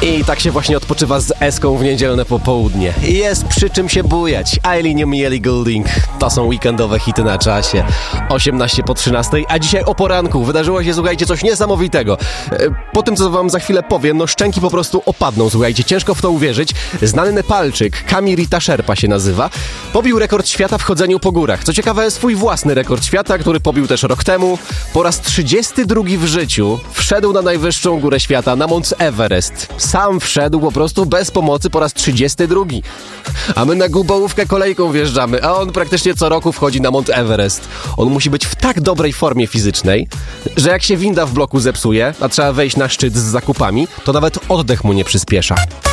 I tak się właśnie odpoczywa z Eską w niedzielne popołudnie. Jest przy czym się bujać. Eileen i Ellie Goulding. To są weekendowe hity na czasie. 18 po 13, a dzisiaj o poranku wydarzyło się, słuchajcie, coś niesamowitego. Po tym, co wam za chwilę powiem, no szczęki po prostu opadną, słuchajcie, ciężko w to uwierzyć. Znany Nepalczyk, Kamirita Sherpa się nazywa, pobił rekord świata w chodzeniu po górach. Co ciekawe, swój własny rekord świata, który pobił też rok temu. Po raz 32 w życiu wszedł na najwyższą górę świata, na Mount Everest. Sam wszedł po prostu bez pomocy po raz 32. A my na Gubołówkę kolejką wjeżdżamy, a on praktycznie co roku wchodzi na Mount Everest. On musi być w tak dobrej formie fizycznej, że jak się winda w bloku zepsuje, a trzeba wejść na szczyt z zakupami, to nawet oddech mu nie przyspiesza.